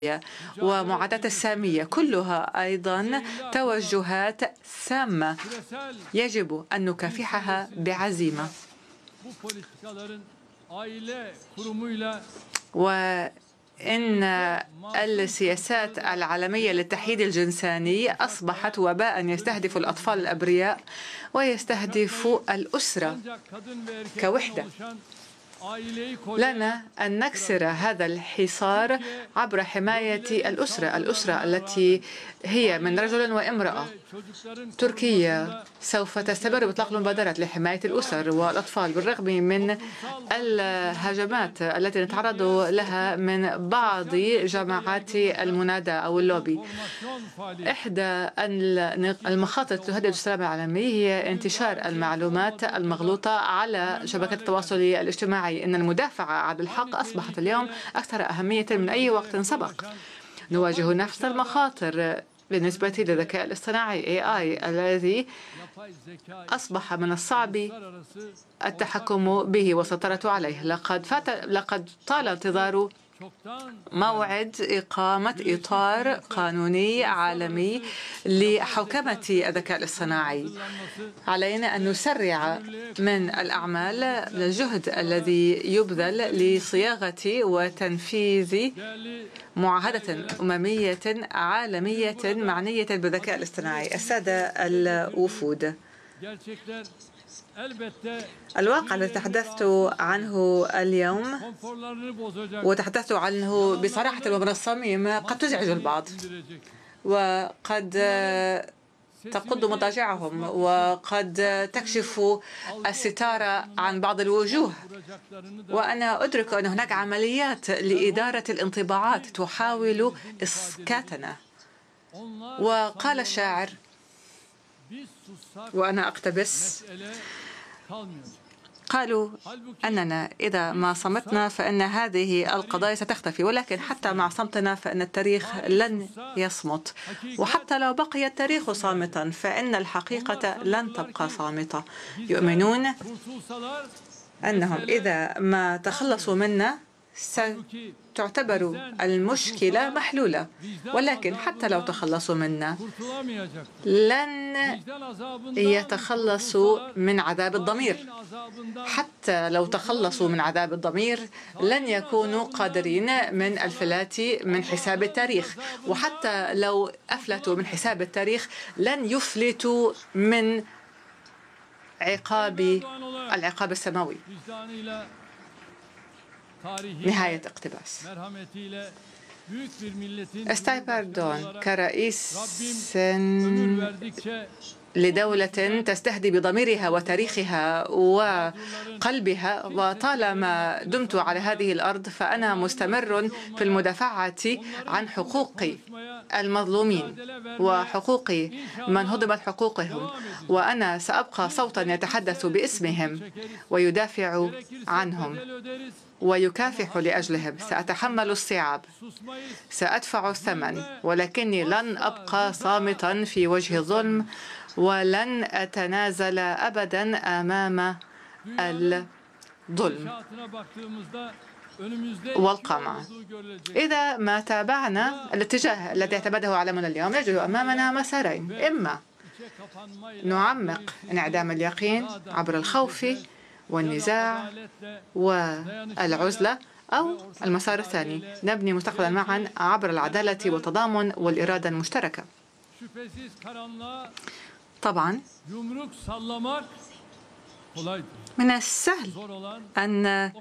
ومعاداة السامية كلها أيضا توجهات سامة يجب أن نكافحها بعزيمة. وإن السياسات العالمية للتحييد الجنساني أصبحت وباء يستهدف الأطفال الأبرياء ويستهدف الأسرة كوحدة. لنا أن نكسر هذا الحصار عبر حماية الأسرة التي هي من رجل وامرأة. تركيا سوف تستمر بإطلاق المبادرات لحماية الأسر والأطفال بالرغم من الهجمات التي نتعرض لها من بعض جماعات المناداة أو اللوبي. إحدى المخاطر التي تهدد السلام العالمي هي انتشار المعلومات المغلوطة على شبكات التواصل الاجتماعي. إن المدافعة عن الحق أصبحت اليوم أكثر أهمية من أي وقت سبق. نواجه نفس المخاطر بالنسبة للذكاء الاصطناعي AI الذي أصبح من الصعب التحكم به والسيطرة عليه. لقد طال انتظار موعد إقامة إطار قانوني عالمي لحوكمة الذكاء الاصطناعي. علينا أن نسرع من الأعمال الجهد الذي يبذل لصياغة وتنفيذ معاهدة أممية عالمية معنية بالذكاء الاصطناعي. السادة الوفود، الواقع الذي تحدثت عنه اليوم وتحدثت عنه بصراحة ومن الصميم قد تزعج البعض وقد تقض مضاجعهم وقد تكشف الستار عن بعض الوجوه. وأنا أدرك أن هناك عمليات لإدارة الانطباعات تحاول إسكاتنا. وقال الشاعر وأنا أقتبس: قالوا أننا إذا ما صمتنا فإن هذه القضايا ستختفي، ولكن حتى مع صمتنا فإن التاريخ لن يصمت، وحتى لو بقي التاريخ صامتا فإن الحقيقة لن تبقى صامتة. يؤمنون أنهم إذا ما تخلصوا منا ستعتبر المشكلة محلولة، ولكن حتى لو تخلصوا منا لن يتخلصوا من عذاب الضمير. حتى لو تخلصوا من عذاب الضمير لن يكونوا قادرين من الفلات من حساب التاريخ، وحتى لو أفلتوا من حساب التاريخ لن يفلتوا من العقاب السماوي. نهاية اقتباس. استاي باردون كرئيس لدولة تستهدي بضميرها وتاريخها وقلبها، وطالما دمت على هذه الأرض فأنا مستمر في المدافعة عن حقوق المظلومين وحقوق من هضمت حقوقهم، وأنا سأبقى صوتا يتحدث باسمهم ويدافع عنهم ويكافح لأجلهم. سأتحمل الصعاب، سأدفع الثمن، ولكني لن أبقى صامتا في وجه الظلم ولن أتنازل أبدا أمام الظلم والقمع. إذا ما تابعنا الاتجاه الذي اعتمده عالمنا اليوم نجد أمامنا مسارين: إما نعمق انعدام اليقين عبر الخوف والنزاع والعزلة، أو المسار الثاني نبني مستقبلا معا عبر العدالة والتضامن والإرادة المشتركة. طبعا من السهل أن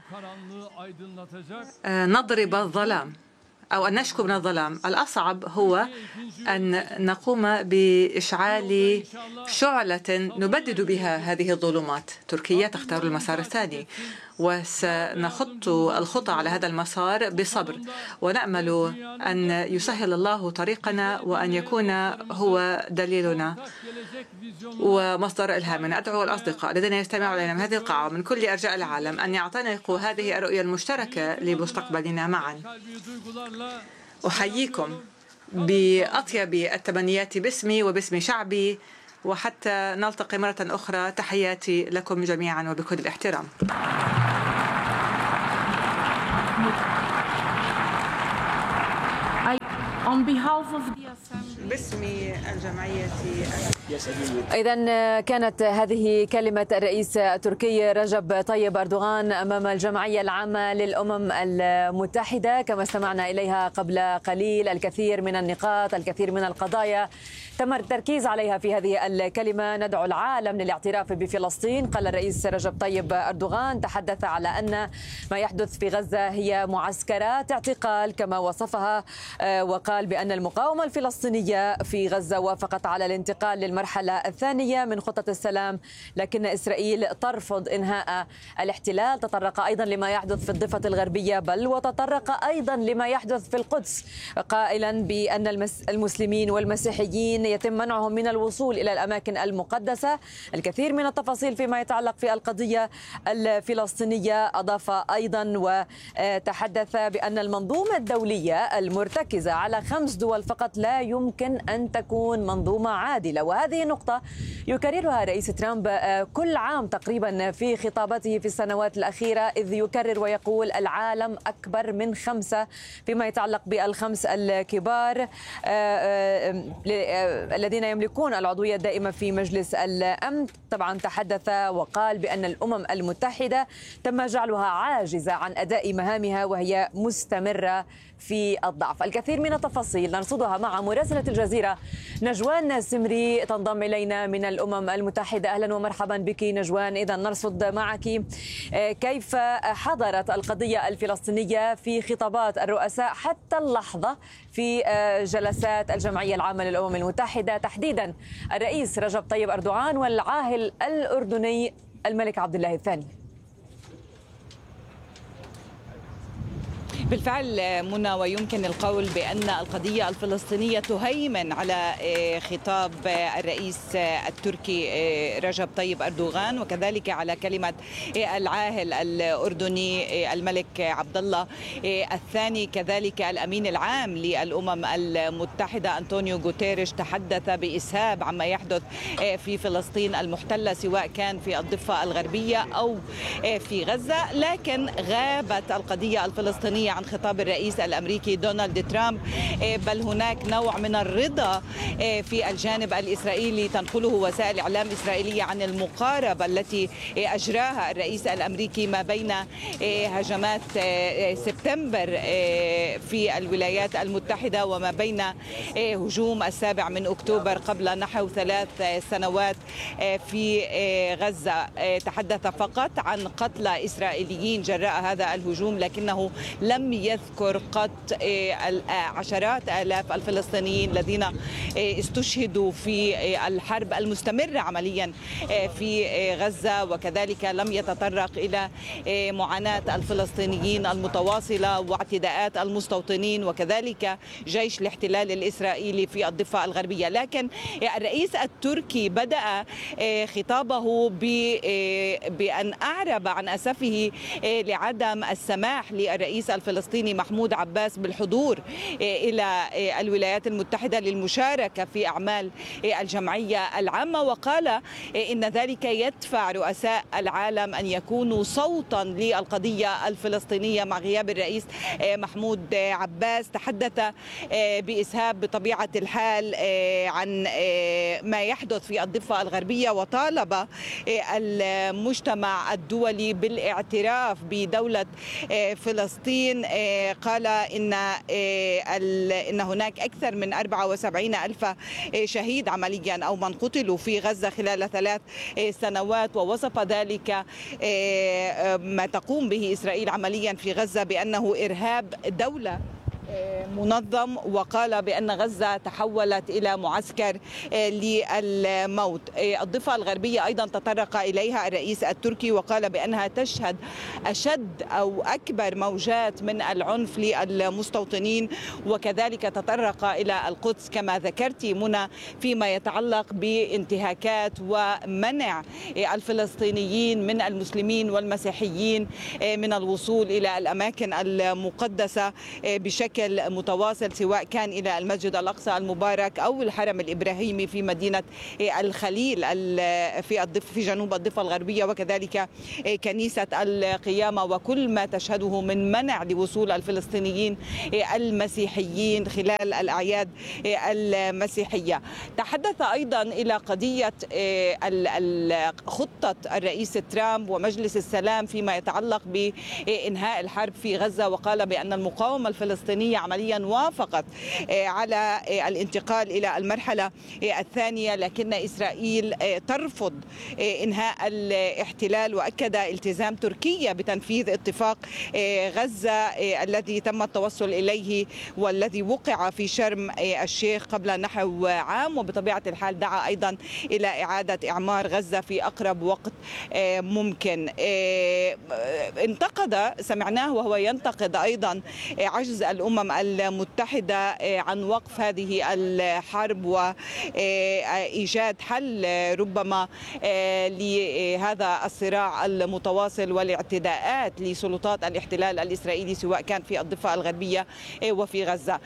نضرب الظلام أو أن نشكو من الظلام. الأصعب هو أن نقوم بإشعال شعلة نبدد بها هذه الظلمات. تركيا تختار المسار الثاني، وسنخط الخطى على هذا المسار بصبر، ونأمل أن يسهل الله طريقنا وأن يكون هو دليلنا ومصدر إلهامنا. أدعو الأصدقاء الذين يستمعون إلينا من هذه القاعة ومن كل أرجاء العالم أن يعتنقوا هذه الرؤية المشتركة لمستقبلنا معا. أحييكم بأطيب التمنيات باسمي وباسم شعبي، وحتى نلتقي مرة أخرى تحياتي لكم جميعا وبكل الاحترام. باسم الجمعية. إذن كانت هذه كلمة الرئيس التركي رجب طيب أردوغان أمام الجمعية العامة للأمم المتحدة. كما استمعنا إليها قبل قليل، الكثير من النقاط، الكثير من القضايا تم التركيز عليها في هذه الكلمة. ندعو العالم للاعتراف بفلسطين. قال الرئيس رجب طيب أردوغان، تحدث على أن ما يحدث في غزة هي معسكرات اعتقال كما وصفها، وقال بأن المقاومة الفلسطينية في غزة وافقت على الانتقال للمرحلة الثانية من خطة السلام، لكن إسرائيل ترفض إنهاء الاحتلال. تطرق أيضا لما يحدث في الضفة الغربية، بل وتطرق أيضا لما يحدث في القدس، قائلا بأن المسلمين والمسيحيين يتم منعهم من الوصول إلى الأماكن المقدسة. الكثير من التفاصيل فيما يتعلق في القضية الفلسطينية. أضاف أيضا وتحدث بأن المنظومة الدولية المرتكزة على 5 دول فقط لا يمكن أن تكون منظومة عادلة، وهذه نقطة يكررها رئيس ترامب كل عام تقريبا في خطاباته في السنوات الأخيرة، إذ يكرر ويقول العالم أكبر من 5 فيما يتعلق بال5 الكبار الذين يملكون العضوية الدائمة في مجلس الأمن. طبعا تحدث وقال بأن الأمم المتحدة تم جعلها عاجزة عن أداء مهامها وهي مستمرة في الضعف. الكثير من التفاصيل نرصدها مع مراسلة الجزيرة نجوان سمري تنضم إلينا من الأمم المتحدة. أهلا ومرحبا بك نجوان. إذا نرصد معك كيف حضرت القضية الفلسطينية في خطابات الرؤساء حتى اللحظة في جلسات الجمعية العامة للأمم المتحدة، تحديدا الرئيس رجب طيب أردوغان والعاهل الأردني الملك عبد الله الثاني. بالفعل منى، ويمكن القول بأن القضية الفلسطينية تهيمن على خطاب الرئيس التركي رجب طيب أردوغان، وكذلك على كلمة العاهل الأردني الملك عبد الله الثاني. كذلك الأمين العام للأمم المتحدة أنطونيو غوتيريش تحدث بإسهاب عما يحدث في فلسطين المحتلة، سواء كان في الضفة الغربية أو في غزة. لكن غابت القضية الفلسطينية عن خطاب الرئيس الأمريكي دونالد ترامب، بل هناك نوع من الرضا في الجانب الإسرائيلي تنقله وسائل إعلام إسرائيلية عن المقاربة التي أجراها الرئيس الأمريكي ما بين هجمات سبتمبر في الولايات المتحدة وما بين هجوم 7 من أكتوبر قبل نحو 3 سنوات في غزة. تحدث فقط عن قتلى إسرائيليين جراء هذا الهجوم، لكنه لم يذكر قط عشرات آلاف الفلسطينيين الذين استشهدوا في الحرب المستمرة عمليا في غزة، وكذلك لم يتطرق إلى معاناة الفلسطينيين المتواصلة واعتداءات المستوطنين وكذلك جيش الاحتلال الإسرائيلي في الضفة الغربية. لكن الرئيس التركي بدأ خطابه بأن أعرب عن أسفه لعدم السماح للرئيس الفلسطيني محمود عباس بالحضور إلى الولايات المتحدة للمشاركة في أعمال الجمعية العامة، وقال إن ذلك يدفع رؤساء العالم أن يكونوا صوتا للقضية الفلسطينية مع غياب الرئيس محمود عباس. تحدث بإسهاب بطبيعة الحال عن ما يحدث في الضفة الغربية، وطالب المجتمع الدولي بالاعتراف بدولة فلسطين. قال إن هناك أكثر من 74 ألف شهيد عمليا أو من قتلوا في غزة خلال 3 سنوات، ووصف ذلك ما تقوم به إسرائيل عمليا في غزة بأنه إرهاب دولة منظم، وقال بأن غزة تحولت إلى معسكر للموت. الضفة الغربية أيضا تطرق إليها الرئيس التركي وقال بأنها تشهد أشد أو أكبر موجات من العنف للمستوطنين، وكذلك تطرق إلى القدس كما ذكرت منى فيما يتعلق بانتهاكات ومنع الفلسطينيين من المسلمين والمسيحيين من الوصول إلى الأماكن المقدسة بشكل بشكل متواصل، سواء كان إلى المسجد الأقصى المبارك أو الحرم الإبراهيمي في مدينة الخليل في جنوب الضفة الغربية، وكذلك كنيسة القيامة، وكل ما تشهده من منع لوصول الفلسطينيين المسيحيين خلال الأعياد المسيحية. تحدث أيضا إلى قضية خطة الرئيس ترامب ومجلس السلام فيما يتعلق بإنهاء الحرب في غزة، وقال بأن المقاومة الفلسطينية عمليا وافقت على الانتقال إلى المرحلة الثانية، لكن إسرائيل ترفض إنهاء الاحتلال، وأكد التزام تركيا بتنفيذ اتفاق غزة الذي تم التوصل إليه والذي وقع في شرم الشيخ قبل نحو عام، وبطبيعة الحال دعا أيضا إلى إعادة إعمار غزة في أقرب وقت ممكن. سمعناه وهو ينتقد أيضا عجز الأمم المتحدة عن وقف هذه الحرب وإيجاد حل ربما لهذا الصراع المتواصل والاعتداءات لسلطات الاحتلال الإسرائيلي سواء كان في الضفة الغربية وفي غزة.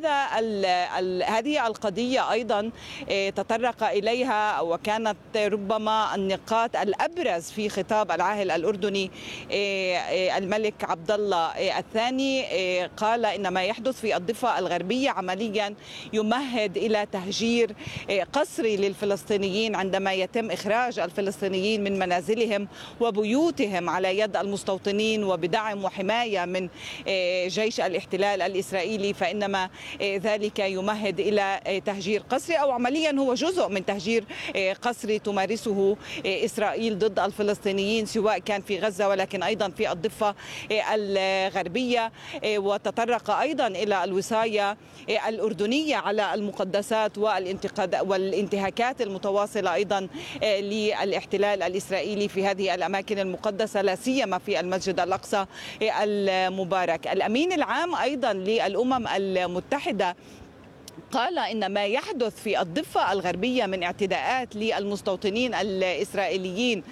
هذه القضية أيضا تطرق إليها وكانت ربما النقاط الأبرز في خطاب العاهل الأردني الملك عبد الله الثاني. قال إن ما يحدث في الضفة الغربية عمليا يمهد إلى تهجير قسري للفلسطينيين عندما يتم إخراج الفلسطينيين من منازلهم وبيوتهم على يد المستوطنين وبدعم وحماية من جيش الاحتلال الإسرائيلي، فإنما ذلك يمهد إلى تهجير قسري، أو عمليا هو جزء من تهجير قسري تمارسه إسرائيل ضد الفلسطينيين سواء كان في غزة ولكن أيضا في الضفة الغربية. وتطرق أيضا إلى الوصاية الأردنية على المقدسات والانتهاكات المتواصلة أيضا للاحتلال الإسرائيلي في هذه الأماكن المقدسة، لا سيما في المسجد الأقصى المبارك. الأمين العام أيضا للأمم المتحدة قال إن ما يحدث في الضفة الغربية من اعتداءات للمستوطنين الإسرائيليين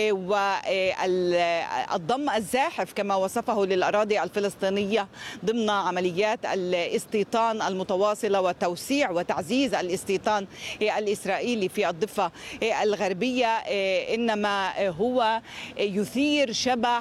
والضم الزاحف كما وصفه للأراضي الفلسطينية ضمن عمليات الاستيطان المتواصلة وتوسيع وتعزيز الاستيطان الإسرائيلي في الضفة الغربية إنما هو يثير شبح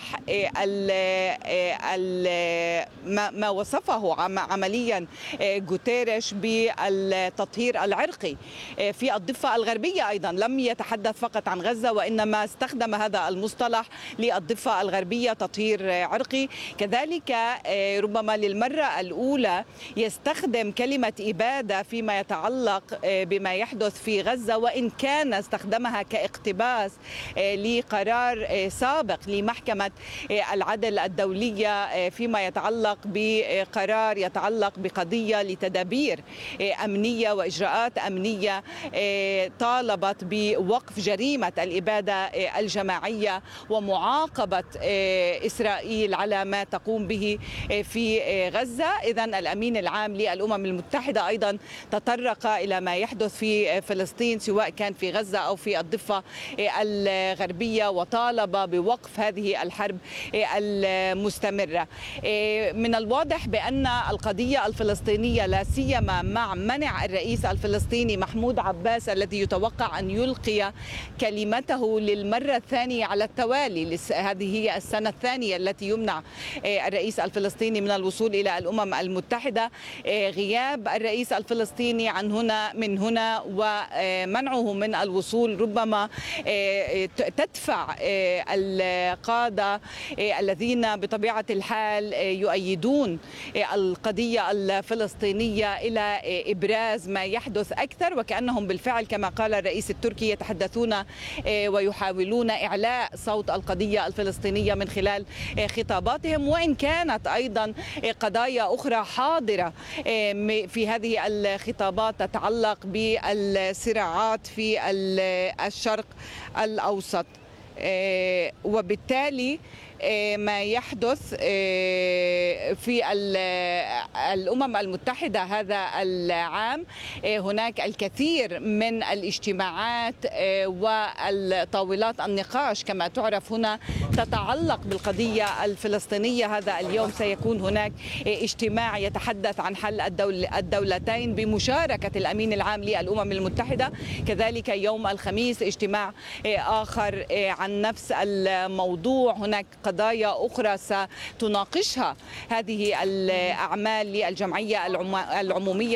ما وصفه عمليا غوتيريش بالتطهير العرقي في الضفة الغربية. أيضا لم يتحدث فقط عن غزة وإنما استخدم هذا المصطلح للضفة الغربية تطهير عرقي. كذلك ربما للمرة الأولى يستخدم كلمة إبادة فيما يتعلق بما يحدث في غزة، وإن كان استخدمها كاقتباس لقرار سابق لمحكمة العدل الدولية فيما يتعلق بقرار يتعلق بقضية لتدابير أمنية وإجراءات أمنية طالبت بوقف جريمة الإبادة الجماعية ومعاقبة إسرائيل على ما تقوم به في غزة. إذن الأمين العام للأمم المتحدة أيضا تطرق إلى ما يحدث في فلسطين سواء كان في غزة أو في الضفة الغربية وطالب بوقف هذه الحرب المستمرة. من الواضح بأن القضية الفلسطينية لا سيما مع منع الرئيس الفلسطيني محمود عباس الذي يتوقع أن يلقي كلمته للمرة الثانية على التوالي، هذه هي السنة الثانية التي يمنع الرئيس الفلسطيني من الوصول إلى الأمم المتحدة. غياب الرئيس الفلسطيني من هنا ومنعه من الوصول ربما تدفع القادة الذين بطبيعة الحال يؤيدون القضية الفلسطينية إلى إبراز ما يحدث أكثر، وكأنهم بالفعل كما قال الرئيس التركي يتحدثون ويحاولون إعلاء صوت القضية الفلسطينية من خلال خطاباتهم، وإن كانت أيضا قضايا أخرى حاضرة في هذه الخطابات تتعلق بالصراعات في الشرق الأوسط. وبالتالي ما يحدث في الأمم المتحدة هذا العام. هناك الكثير من الاجتماعات والطاولات النقاش كما تعرف هنا تتعلق بالقضية الفلسطينية. هذا اليوم سيكون هناك اجتماع يتحدث عن حل الدولتين بمشاركة الأمين العام للأمم المتحدة. كذلك يوم الخميس اجتماع آخر عن نفس الموضوع. هناك قضايا أخرى ستناقشها هذه الأعمال للجمعية العمومية